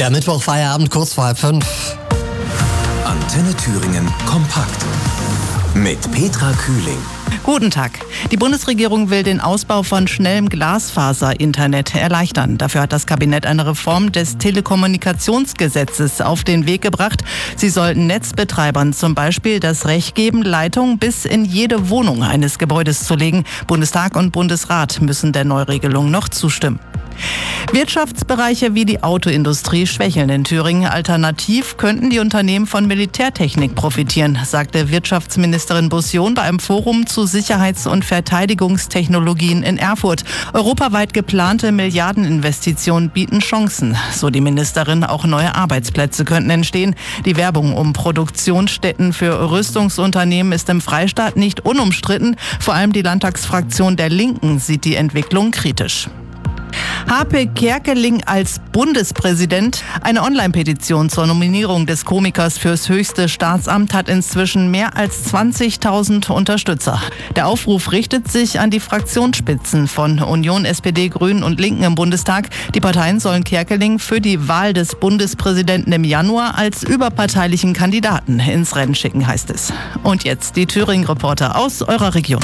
Der Mittwochfeierabend kurz vor 4:30. Antenne Thüringen kompakt mit Petra Kühling. Guten Tag. Die Bundesregierung will den Ausbau von schnellem Glasfaser-Internet erleichtern. Dafür hat das Kabinett eine Reform des Telekommunikationsgesetzes auf den Weg gebracht. Sie sollten Netzbetreibern zum Beispiel das Recht geben, Leitungen bis in jede Wohnung eines Gebäudes zu legen. Bundestag und Bundesrat müssen der Neuregelung noch zustimmen. Wirtschaftsbereiche wie die Autoindustrie schwächeln in Thüringen. Alternativ könnten die Unternehmen von Militärtechnik profitieren, sagte Wirtschaftsministerin Bussion bei einem Forum zu Sicherheits- und Verteidigungstechnologien in Erfurt. Europaweit geplante Milliardeninvestitionen bieten Chancen, so die Ministerin. Auch neue Arbeitsplätze könnten entstehen. Die Werbung um Produktionsstätten für Rüstungsunternehmen ist im Freistaat nicht unumstritten. Vor allem die Landtagsfraktion der Linken sieht die Entwicklung kritisch. Harpe Kerkeling als Bundespräsident. Eine Online-Petition zur Nominierung des Komikers fürs höchste Staatsamt hat inzwischen mehr als 20.000 Unterstützer. Der Aufruf richtet sich an die Fraktionsspitzen von Union, SPD, Grünen und Linken im Bundestag. Die Parteien sollen Kerkeling für die Wahl des Bundespräsidenten im Januar als überparteilichen Kandidaten ins Rennen schicken, heißt es. Und jetzt die Thüringen-Reporter aus eurer Region.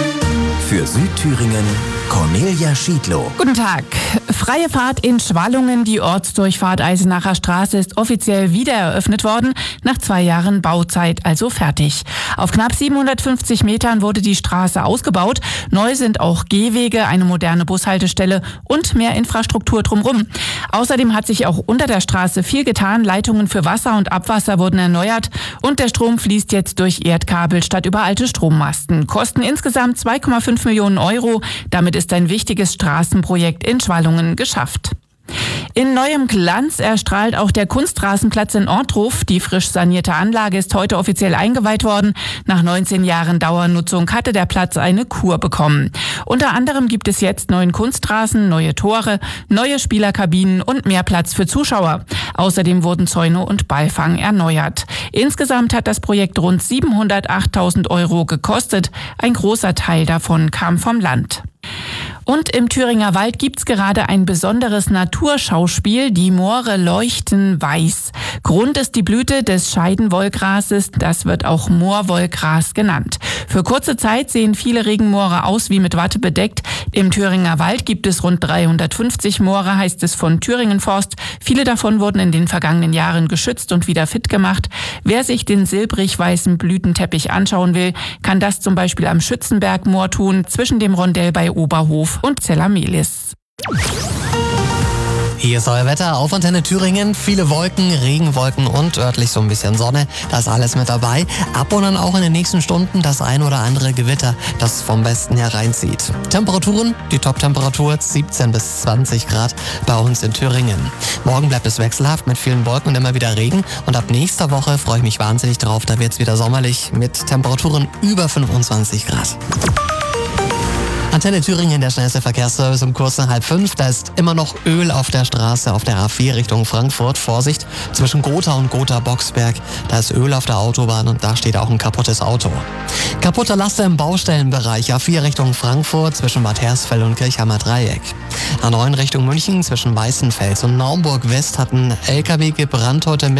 Für Südthüringen Cornelia Schiedlow. Guten Tag. Freie Fahrt in Schwallungen. Die Ortsdurchfahrt Eisenacher Straße ist offiziell wieder eröffnet worden. Nach 2 Jahren Bauzeit also fertig. Auf knapp 750 Metern wurde die Straße ausgebaut. Neu sind auch Gehwege, eine moderne Bushaltestelle und mehr Infrastruktur drumherum. Außerdem hat sich auch unter der Straße viel getan. Leitungen für Wasser und Abwasser wurden erneuert und der Strom fließt jetzt durch Erdkabel statt über alte Strommasten. Kosten insgesamt 2,5 Millionen Euro. Damit ist ein wichtiges Straßenprojekt in Schwallungen geschafft. In neuem Glanz erstrahlt auch der Kunstrasenplatz in Ortruf. Die frisch sanierte Anlage ist heute offiziell eingeweiht worden. Nach 19 Jahren Dauernutzung hatte der Platz eine Kur bekommen. Unter anderem gibt es jetzt neuen Kunstrasen, neue Tore, neue Spielerkabinen und mehr Platz für Zuschauer. Außerdem wurden Zäune und Ballfang erneuert. Insgesamt hat das Projekt rund 708.000 Euro gekostet. Ein großer Teil davon kam vom Land. Und im Thüringer Wald gibt's gerade ein besonderes Naturschauspiel. Die Moore leuchten weiß. Grund ist die Blüte des Scheidenwollgrases. Das wird auch Moorwollgras genannt. Für kurze Zeit sehen viele Regenmoore aus wie mit Watte bedeckt. Im Thüringer Wald gibt es rund 350 Moore, heißt es von Thüringen Forst. Viele davon wurden in den vergangenen Jahren geschützt und wieder fit gemacht. Wer sich den silbrig-weißen Blütenteppich anschauen will, kann das zum Beispiel am Schützenbergmoor tun, zwischen dem Rondell bei Oberhof und Zellamelis. Hier ist euer Wetter auf Antenne Thüringen. Viele Wolken, Regenwolken und örtlich so ein bisschen Sonne. Da ist alles mit dabei. Ab und an auch in den nächsten Stunden das ein oder andere Gewitter, das vom Westen hereinzieht. Temperaturen, die Top-Temperatur 17 bis 20 Grad bei uns in Thüringen. Morgen bleibt es wechselhaft mit vielen Wolken und immer wieder Regen. Und ab nächster Woche freue ich mich wahnsinnig drauf. Da wird es wieder sommerlich mit Temperaturen über 25 Grad. Antenne Thüringen, der schnellste Verkehrsservice um kurz nach 4:30. Da ist immer noch Öl auf der Straße auf der A4 Richtung Frankfurt. Vorsicht, zwischen Gotha und Gotha-Boxberg. Da ist Öl auf der Autobahn und da steht auch ein kaputtes Auto. Kaputte Laster im Baustellenbereich. A4 Richtung Frankfurt zwischen Bad Hersfeld und Kirchheimer Dreieck. A9 Richtung München zwischen Weißenfels und Naumburg West hat ein LKW gebrannt heute